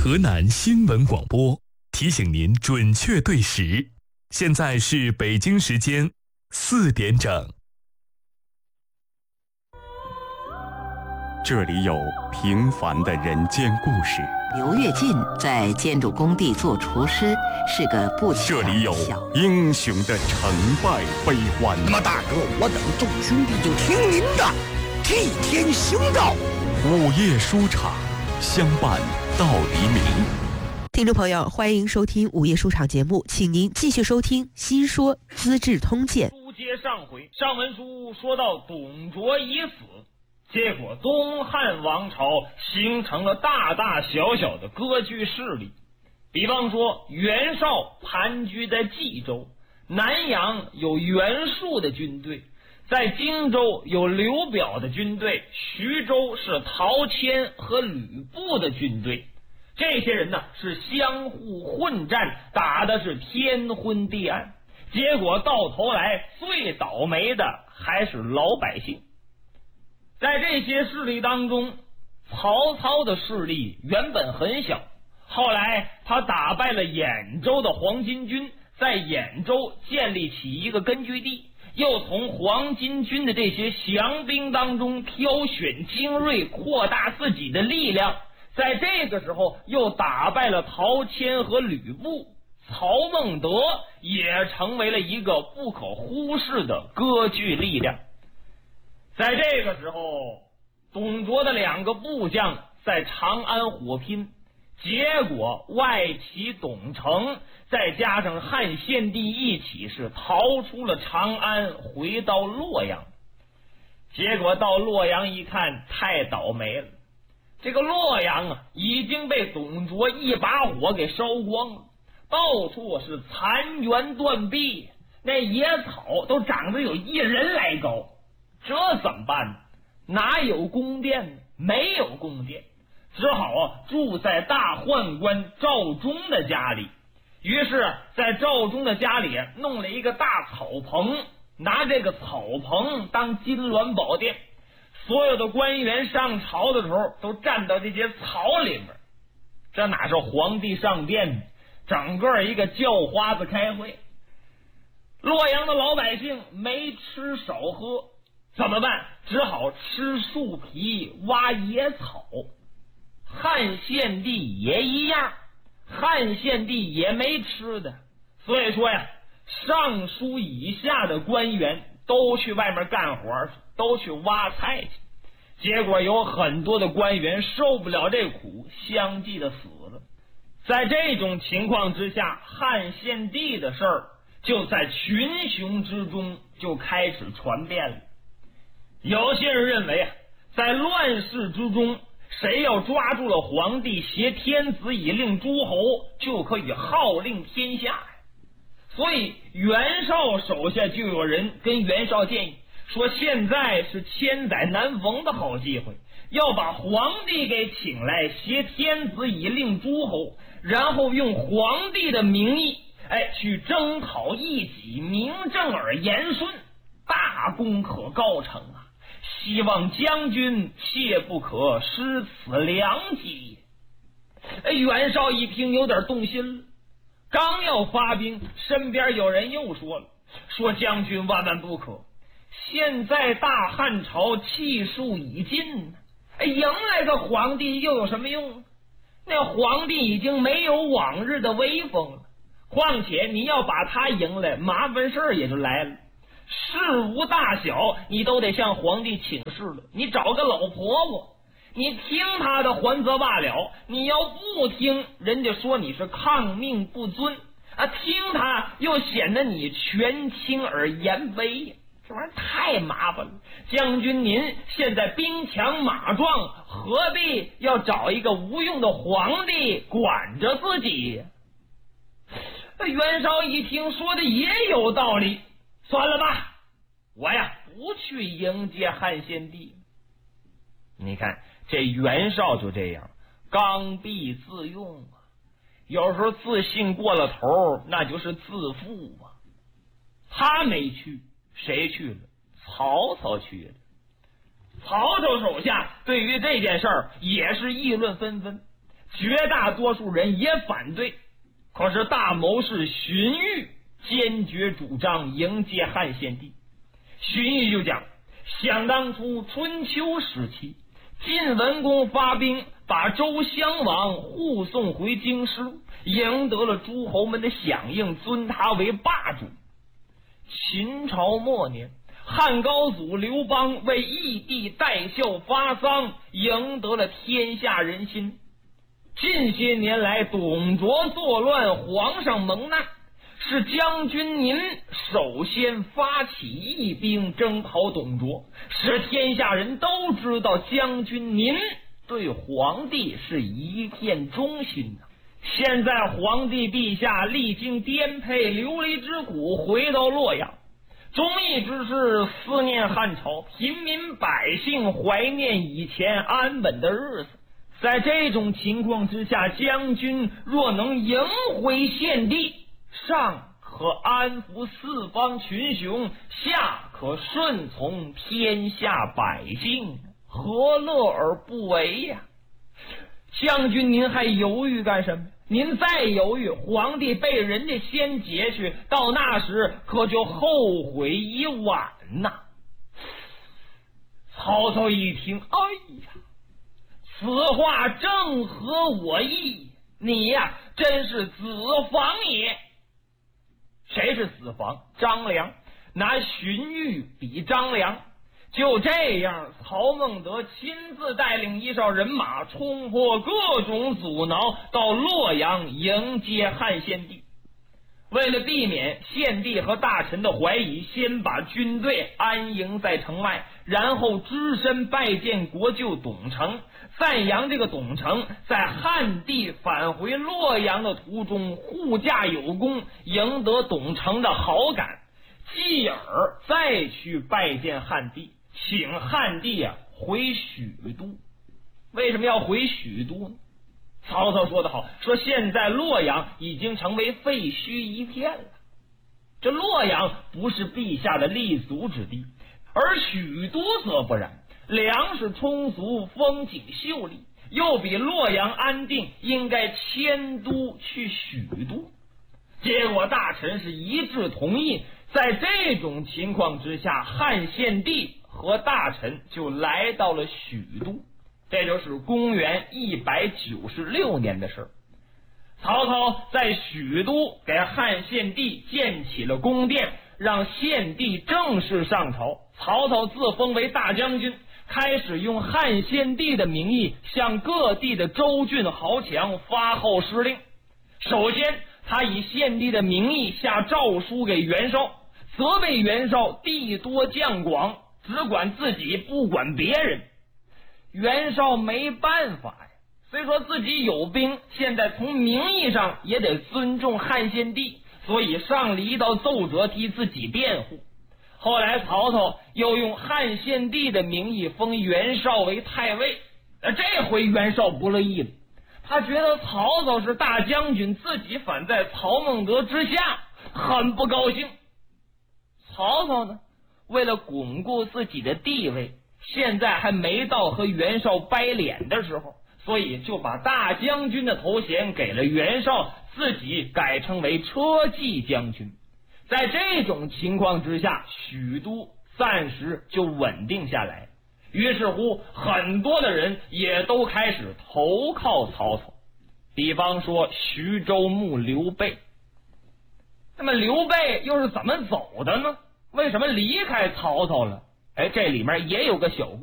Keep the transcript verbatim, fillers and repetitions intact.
河南新闻广播提醒您准确对时，现在是北京时间四点整。 这里有平凡的人间故事。 刘跃进在建筑工地做厨师，是个不起眼这里有英雄的成败悲欢。 那么大哥，我等众兄弟就听您的，替天行道。 午夜书场，相伴到黎明。 听众朋友，欢迎收听午夜书场节目，请您继续收听《新说资治通鉴》。 书接上回，上文书说到董卓已死，结果东汉王朝形成了大大小小的割据势力。比方说，袁绍盘踞在冀州，南阳有袁术的军队，在荆州有刘表的军队，徐州是陶谦和吕布的军队。这些人呢是相互混战，打的是天昏地暗，结果到头来最倒霉的还是老百姓。在这些势力当中，曹操的势力原本很小，后来他打败了兖州的黄巾军，在兖州建立起一个根据地，又从黄巾军的这些降兵当中挑选精锐，扩大自己的力量。在这个时候又打败了陶谦和吕布，曹孟德也成为了一个不可忽视的割据力量。在这个时候，董卓的两个部将在长安火拼，结果外戚董承再加上汉献帝一起是逃出了长安，回到洛阳。结果到洛阳一看，太倒霉了，这个洛阳啊已经被董卓一把火给烧光了，到处是残垣断壁，那野草都长得有一人来高，这怎么办呢？哪有宫殿呢？没有宫殿，只好啊住在大宦官赵忠的家里。于是在赵忠的家里弄了一个大草棚，拿这个草棚当金銮宝殿，所有的官员上朝的时候都站到这些草里面。这哪是皇帝上殿，整个一个叫花子开会。洛阳的老百姓没吃少喝，怎么办？只好吃树皮挖野草。汉献帝也一样，汉献帝也没吃的，所以说呀，尚书以下的官员都去外面干活去，都去挖菜去。结果有很多的官员受不了这苦，相继的死了。在这种情况之下，汉献帝的事儿就在群雄之中就开始传遍了。有些人认为啊，在乱世之中，谁要抓住了皇帝，挟天子以令诸侯，就可以号令天下。所以袁绍手下就有人跟袁绍建议说，现在是千载难逢的好机会，要把皇帝给请来，挟天子以令诸侯，然后用皇帝的名义哎，去征讨异己，名正而言顺，大功可告成啊！希望将军切不可失此良机。哎，袁绍一听有点动心了，刚要发兵，身边有人又说了，说将军万万不可，现在大汉朝气数已尽，哎，迎来个皇帝又有什么用？那皇帝已经没有往日的威风了，况且你要把他迎来，麻烦事儿也就来了。事无大小你都得向皇帝请示了，你找个老婆婆，你听他的还则罢了，你要不听，人家说你是抗命不尊啊，听他又显得你权倾而言卑，这玩意儿太麻烦了。将军您现在兵强马壮，何必要找一个无用的皇帝管着自己？袁绍一听说的也有道理，算了吧，我呀不去迎接汉献帝。你看这袁绍就这样，刚愎自用啊，有时候自信过了头，那就是自负啊。他没去，谁去了？曹操去了。曹操手下对于这件事儿也是议论纷纷。 绝大多数人也反对。可是大谋士荀彧坚决主张迎接汉献帝。荀彧就讲，想当初春秋时期，晋文公发兵把周襄王护送回京师，赢得了诸侯们的响应，尊他为霸主。秦朝末年，汉高祖刘邦为义帝戴孝发丧，赢得了天下人心。近些年来，董卓作乱，皇上蒙难，是将军您首先发起义兵征讨董卓，使天下人都知道将军您对皇帝是一片忠心的。现在皇帝陛下历经颠沛流离之苦，回到洛阳，忠义之士思念汉朝，平民百姓怀念以前安稳的日子。在这种情况之下，将军若能迎回献帝，上可安抚四方群雄，下可顺从天下百姓，何乐而不为呀？将军您还犹豫干什么？您再犹豫，皇帝被人家先劫去，到那时可就后悔已晚呐。曹操一听，哎呀，此话正合我意，你呀真是子房也。谁是子房？张良，拿荀彧比张良。就这样，曹孟德亲自带领一哨人马，冲破各种阻挠，到洛阳迎接汉献帝。为了避免献帝和大臣的怀疑，先把军队安营在城外，然后只身拜见国舅董承，赞扬这个董承在汉帝返回洛阳的途中护驾有功，赢得董承的好感，继而再去拜见汉帝，请汉帝啊回许都。为什么要回许都呢？曹操说得好，说现在洛阳已经成为废墟一片了。这洛阳不是陛下的立足之地，而许都则不然，粮食充足，风景秀丽，又比洛阳安定，应该迁都去许都。结果大臣是一致同意。在这种情况之下，汉献帝和大臣就来到了许都。这就是公元一百九十六年的事。曹操在许都给汉献帝建起了宫殿，让献帝正式上朝。曹操自封为大将军，开始用汉献帝的名义向各地的州郡豪强发号施令。首先，他以献帝的名义下诏书给袁绍，责备袁绍地多将广，只管自己不管别人。袁绍没办法呀，虽说自己有兵，现在从名义上也得尊重汉献帝，所以上了一道奏折替自己辩护。后来曹操又用汉献帝的名义封袁绍为太尉，这回袁绍不乐意了，他觉得曹操是大将军，自己反在曹孟德之下，很不高兴。曹操呢，为了巩固自己的地位，现在还没到和袁绍掰脸的时候，所以就把大将军的头衔给了袁绍，自己改称为车骑将军。在这种情况之下，许都暂时就稳定下来。于是乎，很多的人也都开始投靠曹操。比方说徐州牧刘备。那么刘备又是怎么走的呢？为什么离开曹操了？哎，这里面也有个小